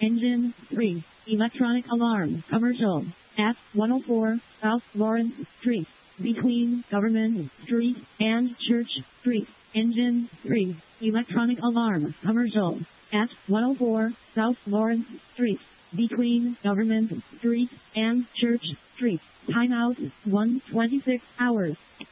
Engine 3. Electronic alarm. Commercial. At 104 South Lawrence Street. Between Government Street and Church Street. Engine 3. Electronic alarm. Commercial. At 104 South Lawrence Street. Between Government Street and Church Street. Timeout 1:26 hours.